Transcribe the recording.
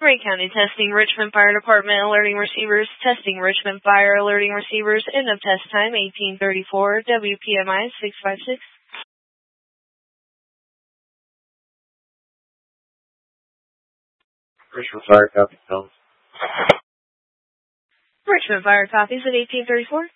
Ray County testing, Richmond Fire Department alerting receivers, testing Richmond Fire alerting receivers, end of test time 1834, WPMI 656. Richmond Fire copy, Tom. Richmond Fire copies at 1834.